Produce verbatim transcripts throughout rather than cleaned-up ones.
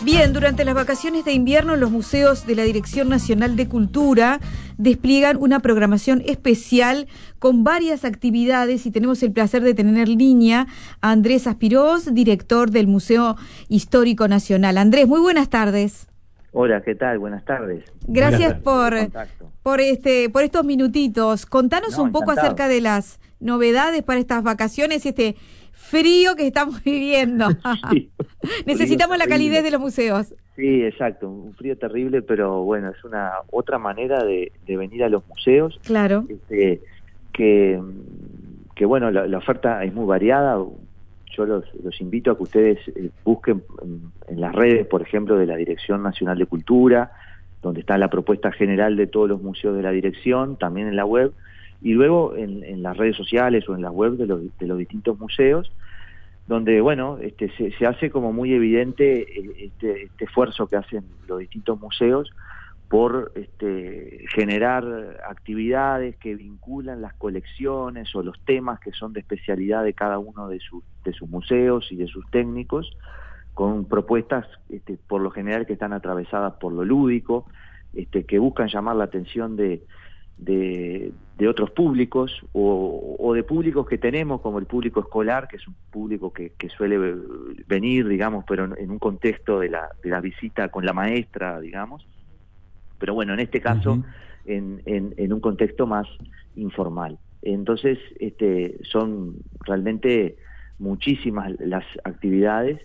Bien, durante las vacaciones de invierno, los museos de la Dirección Nacional de Cultura despliegan una programación especial con varias actividades y tenemos el placer de tener en línea a Andrés Aspirós, director del Museo Histórico Nacional. Andrés, muy buenas tardes. Hola, ¿qué tal? Buenas tardes. Gracias Buenas por, por, este, por estos minutitos. Contanos no, un poco encantado. acerca de las novedades para estas vacaciones y este frío que estamos viviendo. Sí, Necesitamos la terrible. calidez de los museos. Sí, exacto, un frío terrible, pero bueno, es una otra manera de, de venir a los museos. Claro. Este, que, que bueno, la, la oferta es muy variada. Yo los, los invito a que ustedes eh, busquen en, en las redes, por ejemplo, de la Dirección Nacional de Cultura, donde está la propuesta general de todos los museos de la dirección, también en la web, y luego en, en las redes sociales o en la web de los, de los distintos museos, donde, bueno, este, se, se hace como muy evidente este, este esfuerzo que hacen los distintos museos por este, generar actividades que vinculan las colecciones o los temas que son de especialidad de cada uno de, su, de sus museos y de sus técnicos, con propuestas este, por lo general que están atravesadas por lo lúdico, este, que buscan llamar la atención de, de, de otros públicos o, o de públicos que tenemos, como el público escolar, que es un público que, que suele venir, digamos, pero en, en un contexto de la, de la visita con la maestra, digamos, pero bueno, en este caso, uh-huh. en, en, en un contexto más informal. Entonces, este, son realmente muchísimas las actividades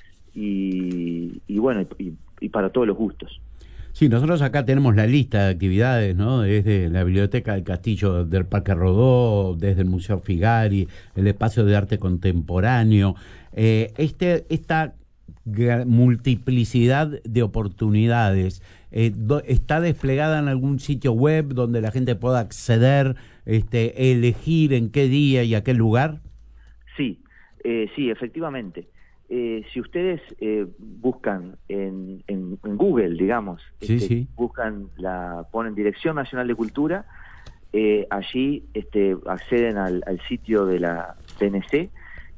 y, y bueno, y, y para todos los gustos. Sí, nosotros acá tenemos la lista de actividades, ¿no? Desde la Biblioteca del Castillo del Parque Rodó, desde el Museo Figari, el Espacio de Arte Contemporáneo. Eh, este, esta multiplicidad de oportunidades eh, do, está desplegada en algún sitio web donde la gente pueda acceder, este, elegir en qué día y a qué lugar. Sí, eh, sí, efectivamente. Eh, si ustedes eh, buscan en, en, en Google, digamos, sí, este, sí. buscan la ponen Dirección Nacional de Cultura, eh, allí este, acceden al, al sitio de la D N C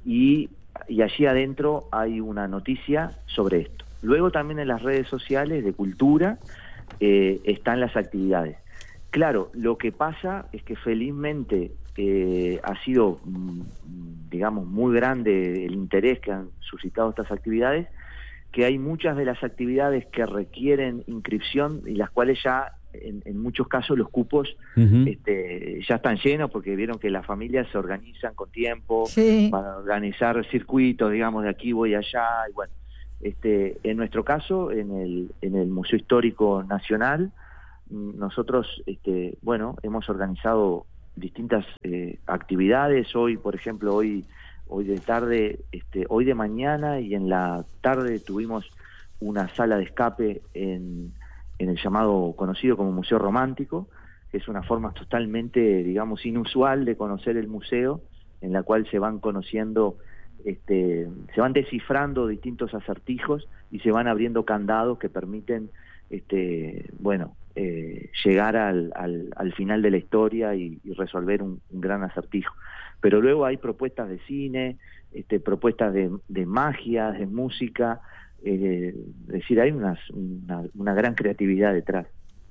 y y allí adentro hay una noticia sobre esto. Luego también en las redes sociales de cultura eh, están las actividades. Claro, lo que pasa es que felizmente eh, ha sido, digamos, muy grande el interés que han suscitado estas actividades, que hay muchas de las actividades que requieren inscripción y las cuales ya En, en muchos casos los cupos uh-huh. este, ya están llenos porque vieron que las familias se organizan con tiempo sí. para organizar circuitos, digamos, de aquí voy allá, y bueno, este, en nuestro caso, en el, en el Museo Histórico Nacional, nosotros, este, bueno, hemos organizado distintas eh, actividades. Hoy, por ejemplo, hoy, hoy de tarde, este, hoy de mañana y en la tarde tuvimos una sala de escape en en el llamado conocido como Museo Romántico, que es una forma totalmente, digamos, inusual de conocer el museo, en la cual se van conociendo, este, se van descifrando distintos acertijos y se van abriendo candados que permiten, este, bueno, eh, llegar al, al, al final de la historia y, y resolver un, un gran acertijo. Pero luego hay propuestas de cine, este, propuestas de, de magia, de música. Eh, es decir, hay unas, una, una gran creatividad detrás.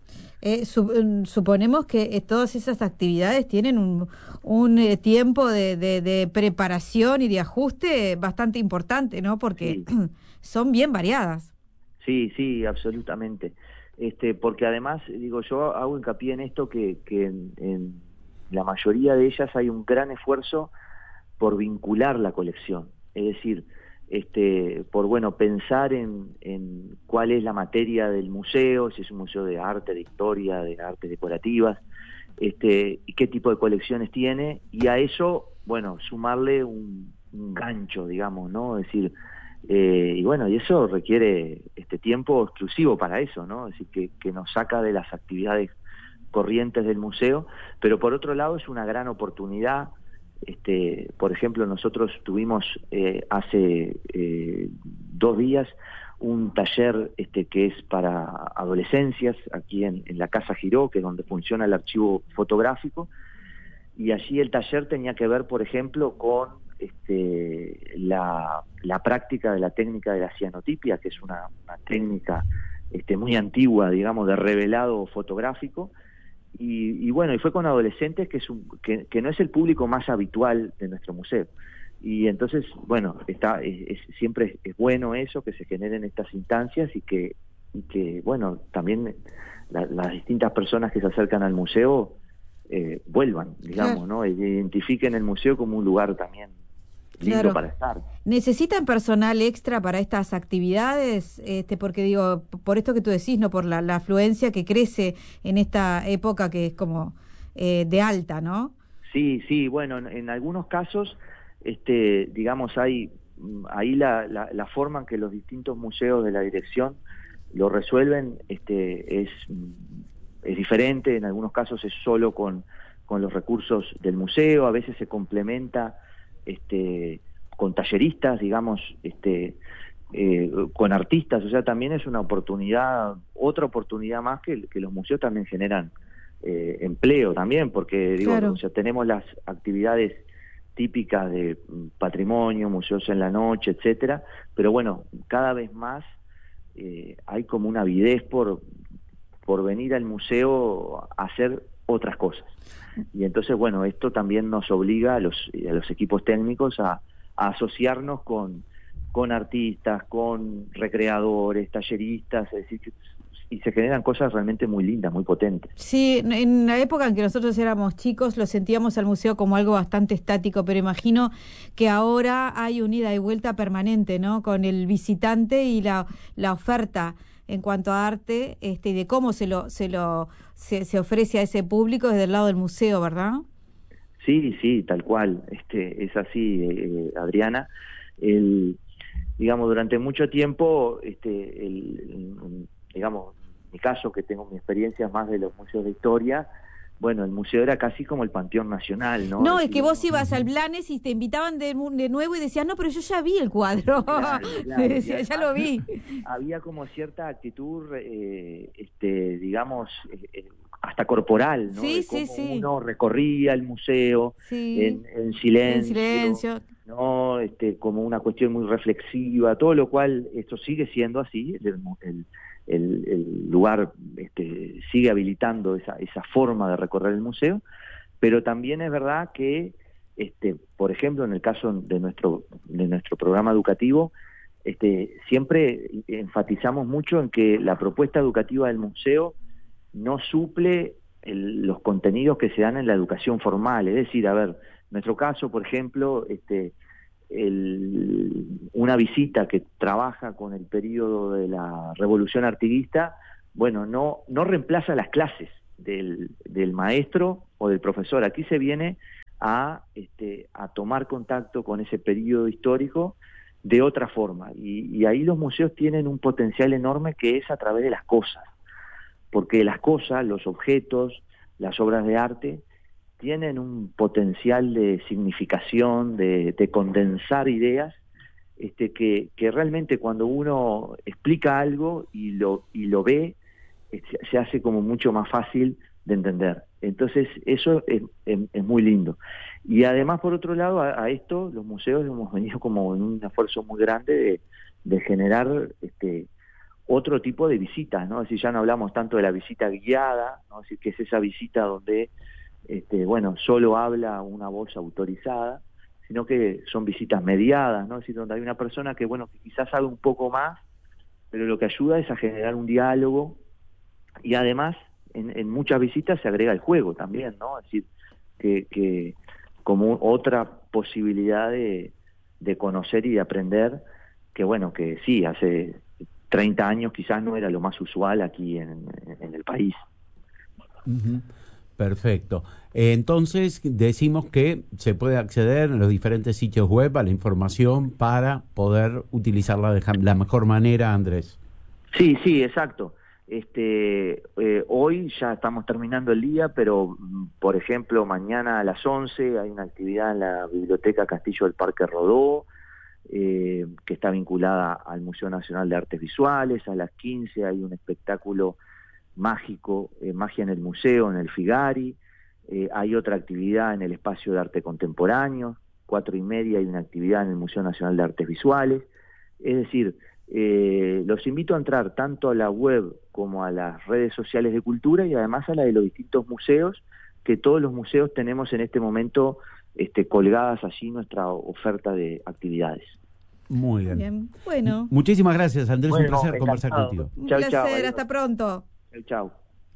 Eh, su, suponemos que eh, todas esas actividades tienen un, un eh, tiempo de, de, de preparación y de ajuste bastante importante, ¿no? Porque sí. son bien variadas. Sí, sí, absolutamente. Este, porque además, digo, yo hago hincapié en esto que, que en, en la mayoría de ellas hay un gran esfuerzo por vincular la colección. Es decir, Este, por bueno pensar en, en cuál es la materia del museo, si es un museo de arte, de historia, de artes decorativas, este, y qué tipo de colecciones tiene, y a eso, bueno, sumarle un, un gancho, digamos, ¿no? Es decir, eh, y bueno, y eso requiere este tiempo exclusivo para eso, ¿no? Es decir, que, que nos saca de las actividades corrientes del museo, pero por otro lado es una gran oportunidad. Este, por ejemplo, nosotros tuvimos eh, hace eh, dos días un taller este, que es para adolescencias aquí en, en la Casa Giró, que es donde funciona el archivo fotográfico, y allí el taller tenía que ver, por ejemplo, con este, la, la práctica de la técnica de la cianotipia, que es una, una técnica este, muy antigua, digamos, de revelado fotográfico. Y, y bueno, y fue con adolescentes, que, es un, que, que no es el público más habitual de nuestro museo. Y entonces, bueno, está es, es, siempre es, es bueno eso, que se generen estas instancias y que, y que bueno, también la, las distintas personas que se acercan al museo eh, vuelvan, digamos, claro, ¿no? E identifiquen el museo como un lugar también lindo, claro, para estar. ¿Necesitan personal extra para estas actividades? Este, porque digo, por esto que tú decís, ¿no? Por la, la afluencia que crece en esta época que es como eh, de alta, ¿no? Sí, sí, bueno, en, en algunos casos, este, digamos, hay ahí la, la, la forma en que los distintos museos de la dirección lo resuelven este, es, es diferente. En algunos casos es solo con, con los recursos del museo, a veces se complementa este, con talleristas, digamos, este, eh, con artistas. O sea, también es una oportunidad, otra oportunidad más que, que los museos también generan eh, empleo también, porque digo, claro, o sea, tenemos las actividades típicas de patrimonio, museos en la noche, etcétera, pero bueno, cada vez más eh, hay como una avidez por, por venir al museo a hacer otras cosas. Y entonces, bueno, esto también nos obliga a los, a los equipos técnicos a, a asociarnos con, con artistas, con recreadores, talleristas, es decir, que, y se generan cosas realmente muy lindas, muy potentes. Sí, en la época en que nosotros éramos chicos lo sentíamos al museo como algo bastante estático, pero imagino que ahora hay un ida y vuelta permanente, ¿no? Con el visitante y la, la oferta en cuanto a arte, este, y de cómo se lo se lo se, se ofrece a ese público desde el lado del museo, ¿verdad? Sí, sí, tal cual, este, es así, eh, Adriana. El, digamos, durante mucho tiempo, este, el, el, digamos, en mi caso, que tengo mi experiencia más de los museos de historia, bueno, el museo era casi como el Panteón Nacional, ¿no? No, es, es que vos ibas al Blanes y te invitaban de, de nuevo y decías, no, pero yo ya vi el cuadro. Claro, claro. Decía, ya lo vi. Había como cierta actitud, eh, este, digamos, eh, hasta corporal, ¿no? Sí, de cómo sí, sí. uno recorría el museo sí. en, en silencio. En silencio. No, este, como una cuestión muy reflexiva, todo lo cual esto sigue siendo así, el, el, el, el lugar este, sigue habilitando esa, esa forma de recorrer el museo, pero también es verdad que, este, por ejemplo, en el caso de nuestro, de nuestro programa educativo, este, siempre enfatizamos mucho en que la propuesta educativa del museo no suple el, los contenidos que se dan en la educación formal, es decir, a ver, nuestro caso, por ejemplo, este, el, una visita que trabaja con el periodo de la Revolución Artiguista, bueno, no, no reemplaza las clases del, del maestro o del profesor. Aquí se viene a, este, a tomar contacto con ese periodo histórico de otra forma. Y, y ahí los museos tienen un potencial enorme que es a través de las cosas, porque las cosas, los objetos, las obras de arte, tienen un potencial de significación, de, de condensar ideas, este, que, que realmente cuando uno explica algo y lo, y lo ve, eh, se, se hace como mucho más fácil de entender. Entonces eso es, es, es muy lindo. Y además, por otro lado, a, a esto los museos hemos venido como en un esfuerzo muy grande de, de generar este, otro tipo de visitas, ¿no? Es decir, ya no hablamos tanto de la visita guiada, ¿no? Es decir, que es esa visita donde Este, bueno, solo habla una voz autorizada, sino que son visitas mediadas, ¿no? Es decir, donde hay una persona que, bueno, que quizás sabe un poco más, pero lo que ayuda es a generar un diálogo, y además, en, en muchas visitas se agrega el juego también, ¿no? Es decir, que, que como otra posibilidad de, de conocer y de aprender, que bueno, que sí, hace treinta años quizás no era lo más usual aquí en, en el país. Uh-huh. Perfecto. Eh, entonces decimos que se puede acceder en los diferentes sitios web a la información para poder utilizarla de la mejor manera, Andrés. Sí, sí, exacto. Este, eh, hoy ya estamos terminando el día, pero por ejemplo mañana a las once hay una actividad en la Biblioteca Castillo del Parque Rodó, eh, que está vinculada al Museo Nacional de Artes Visuales. A las quince hay un espectáculo mágico, eh, Magia en el Museo, en el Figari. Eh, hay otra actividad en el Espacio de Arte Contemporáneo, cuatro y media hay una actividad en el Museo Nacional de Artes Visuales. Es decir, eh, los invito a entrar tanto a la web como a las redes sociales de cultura y además a la de los distintos museos, que todos los museos tenemos en este momento este, colgadas allí nuestra oferta de actividades. Muy bien. Bien. Bueno. Muchísimas gracias, Andrés, Bueno, un placer encantado. conversar contigo. Un Chau, placer, chau, adiós. hasta pronto. Chau, chau.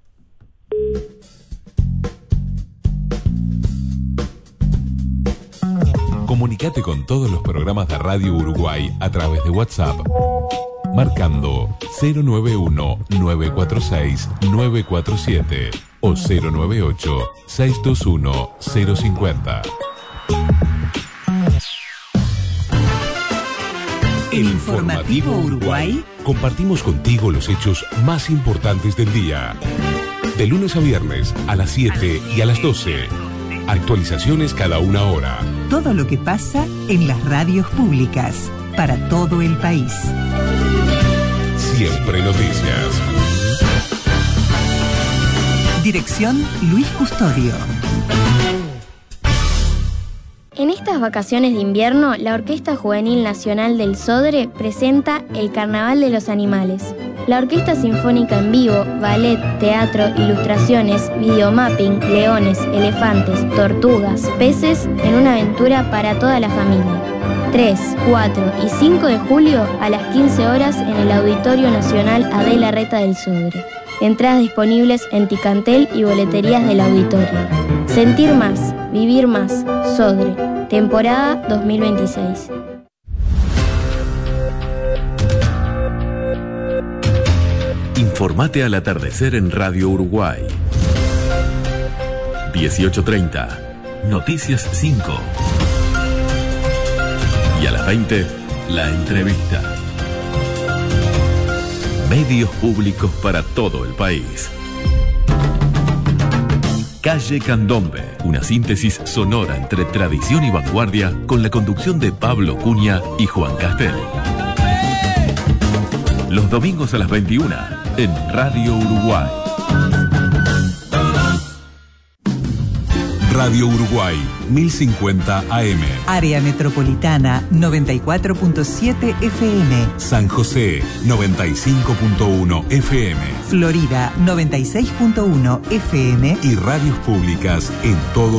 Comunicate con todos los programas de Radio Uruguay a través de WhatsApp, marcando cero nueve uno, nueve cuatro seis, nueve cuatro siete o cero nueve ocho, seis dos uno, cero cinco cero. El Informativo Uruguay. Compartimos contigo los hechos más importantes del día. De lunes a viernes a las siete y a las doce. Actualizaciones cada una hora. Todo lo que pasa en las radios públicas para todo el país. Siempre noticias. Dirección Luis Custodio. En estas vacaciones de invierno, la Orquesta Juvenil Nacional del Sodre presenta El Carnaval de los Animales. La Orquesta Sinfónica en vivo, ballet, teatro, ilustraciones, videomapping, leones, elefantes, tortugas, peces, en una aventura para toda la familia. tres, cuatro y cinco de julio a las quince horas en el Auditorio Nacional Adela Reta del Sodre. Entradas disponibles en Ticantel y boleterías del auditorio. Sentir más, vivir más, Sodre. Temporada dos mil veintiséis. Informate al atardecer en Radio Uruguay. dieciocho treinta, Noticias cinco. Y a las veinte, la entrevista. Medios públicos para todo el país. Calle Candombe, una síntesis sonora entre tradición y vanguardia con la conducción de Pablo Cunha y Juan Castel. Los domingos a las veintiuna en Radio Uruguay. Radio Uruguay, mil cincuenta A M. Área Metropolitana noventa y cuatro punto siete F M. San José, noventa y cinco punto uno F M. Florida noventa y seis punto uno F M. Y radios públicas en todo